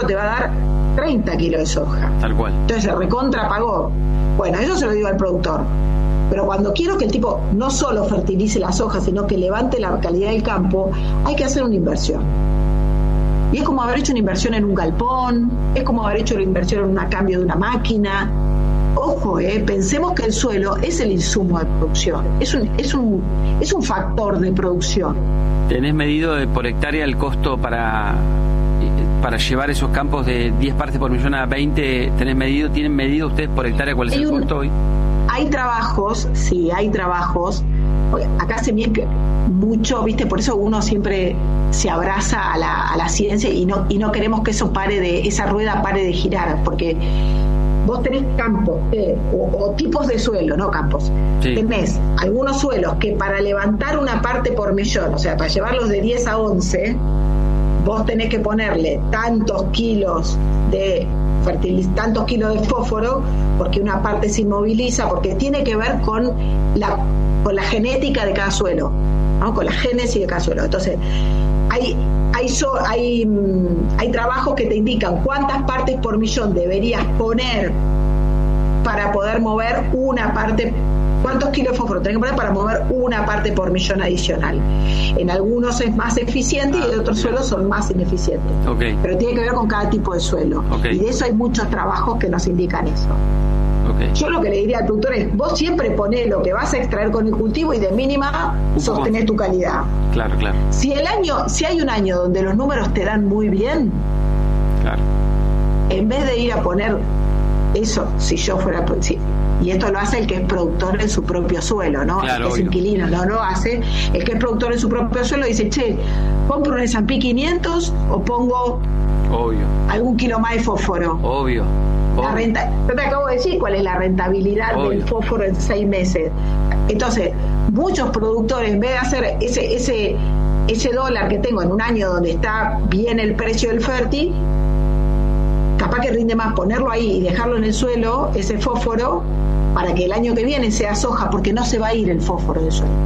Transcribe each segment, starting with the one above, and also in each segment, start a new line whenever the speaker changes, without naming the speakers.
te va a dar 30 kilos de soja.
Tal cual.
Entonces se recontrapagó. Bueno, eso se lo digo al productor. Pero cuando quiero que el tipo no solo fertilice la soja, sino que levante la calidad del campo, hay que hacer una inversión. Y es como haber hecho una inversión en un galpón, es como haber hecho una inversión en un cambio de una máquina. Ojo, pensemos que el suelo es el insumo de producción, es un factor de producción.
¿Tenés medido por hectárea el costo para llevar esos campos de 10 partes por millón a 20? ¿Tienen medido ustedes por hectárea cuál es el costo hoy?
Hay trabajos, sí, hay trabajos. Acá se mide mucho, ¿viste? Por eso uno siempre se abraza a la ciencia y no queremos que esa rueda pare de girar, porque vos tenés campos o tipos de suelo, no campos. Sí. Tenés algunos suelos que para levantar una parte por millón, o sea, para llevarlos de 10 a 11, vos tenés que ponerle tantos kilos de fósforo, porque una parte se inmoviliza, porque tiene que ver con la genética de cada suelo, ¿no? Con la génesis de cada suelo. Entonces, hay trabajos que te indican cuántas partes por millón deberías poner para poder mover una parte, cuántos kilos de fósforo tenés que poner para mover una parte por millón adicional. En algunos es más eficiente y en otros suelos son más ineficientes.
Okay.
Pero tiene que ver con cada tipo de suelo.
Okay.
Y de eso hay muchos trabajos que nos indican eso.
Okay.
Yo lo que le diría al productor es, vos siempre ponés lo que vas a extraer con el cultivo y de mínima sostenés tu calidad.
Claro.
Si hay un año donde los números te dan muy bien,
claro,
en vez de ir a poner eso, si yo fuera... y esto lo hace el que es productor en su propio suelo, ¿no?
Claro,
el que es inquilino, no lo hace. El que es productor en su propio suelo dice, che, ¿compro un S&P 500 o pongo algún kilo más de fósforo?
Obvio.
Yo te acabo de decir cuál es la rentabilidad del fósforo en 6 meses. Entonces, muchos productores, en vez de hacer ese dólar que tengo en un año donde está bien el precio del fértil, capaz que rinde más ponerlo ahí y dejarlo en el suelo, ese fósforo, para que el año que viene sea soja, porque no se va a ir el fósforo del suelo.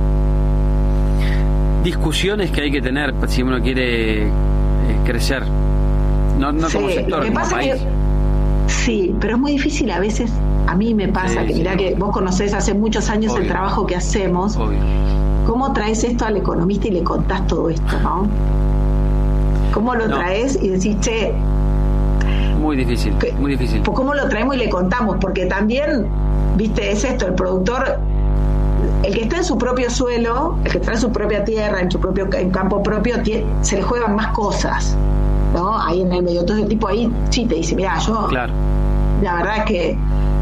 Discusiones que hay que tener si uno quiere crecer, no
sí,
como sector, como país.
Sí, pero es muy difícil a veces. A mí me pasa que mirá que vos conocés hace muchos años el trabajo que hacemos.
Obvio.
¿Cómo traes esto al economista y le contás todo esto, no? ¿Cómo lo traes y decís, che...
Muy difícil.
Pues ¿cómo lo traemos y le contamos? Porque también, viste, es esto, el productor, el que está en su propio suelo, el que está en su propia tierra, en campo propio, se le juegan más cosas, ¿no? Ahí en el medio. Entonces el tipo ahí sí te dice, mirá, yo...
Claro.
La verdad es que...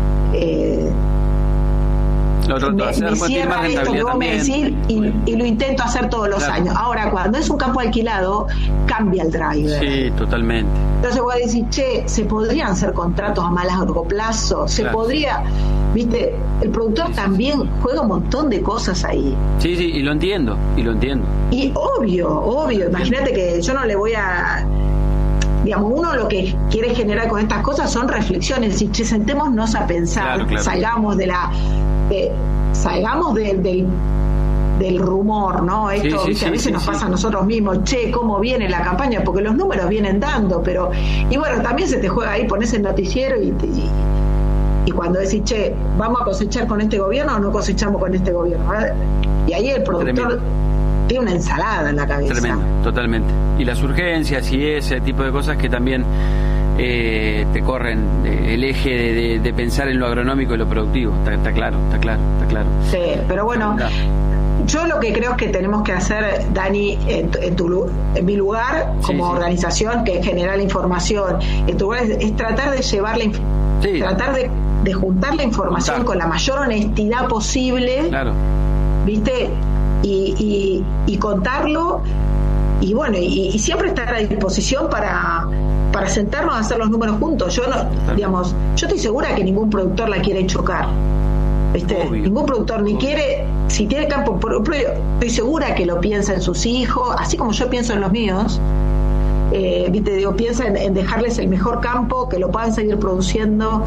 me cierra esto que vos me decís y lo intento hacer todos los años. Ahora, cuando es un campo alquilado, cambia el driver.
Sí, totalmente.
Entonces voy a decir, che, se podrían hacer contratos a más largo plazo, se podría, viste, el productor también juega un montón de cosas ahí.
Sí, y lo entiendo.
Y obvio, imagínate que yo no le voy a... Digamos, uno lo que quiere generar con estas cosas son reflexiones, si sentémonos a pensar, salgamos de salgamos del rumor, ¿no? Esto a veces nos pasa a nosotros mismos, che, ¿cómo viene la campaña? Porque los números vienen dando, y bueno, también se te juega ahí, pones el noticiero y cuando decís, che, ¿vamos a cosechar con este gobierno o no cosechamos con este gobierno? Y ahí el productor tiene una ensalada en la cabeza.
Tremendo, totalmente. Y las urgencias y ese tipo de cosas que también te corren el eje de pensar en lo agronómico y lo productivo. Está claro.
Sí, pero bueno, yo lo que creo que tenemos que hacer, Dani, en mi lugar, como organización que genera la información, en tu lugar es tratar de llevar tratar de juntar la información con la mayor honestidad posible, ¿viste? Y contarlo, y bueno, y siempre estar a disposición para sentarnos a hacer los números juntos. Yo estoy segura que ningún productor la quiere chocar, ¿viste? Ningún productor ni quiere, si tiene campo propio, estoy segura que lo piensa en sus hijos, así como yo pienso en los míos. ¿Viste? Digo, piensa en dejarles el mejor campo, que lo puedan seguir produciendo,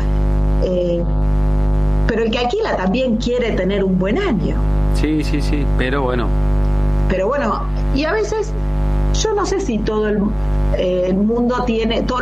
pero el que alquila también quiere tener un buen año.
Sí, pero bueno,
y a veces Yo no sé si todo el mundo tiene, todos